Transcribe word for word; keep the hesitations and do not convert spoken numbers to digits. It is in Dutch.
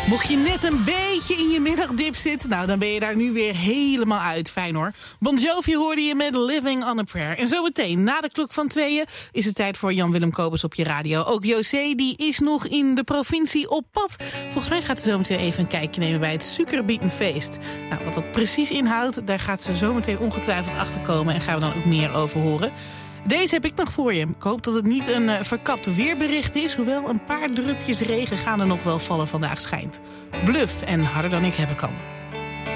Mocht je net een beetje in je middagdip zitten, nou, dan ben je daar nu weer helemaal uit. Fijn hoor. Bon Jovi hoorde je met Living on a Prayer. En zometeen, na de klok van tweeën, is het tijd voor Jan-Willem Kobus op je radio. Ook José, die is nog in de provincie op pad. Volgens mij gaat ze zometeen even een kijkje nemen bij het Suikerbietenfeest. Nou, wat dat precies inhoudt, daar gaat ze zometeen ongetwijfeld achter komen. En gaan we dan ook meer over horen. Deze heb ik nog voor je. Ik hoop dat het niet een uh, verkapt weerbericht is. Hoewel een paar drupjes regen gaan er nog wel vallen vandaag schijnt. Bluff en Harder dan ik hebben kan.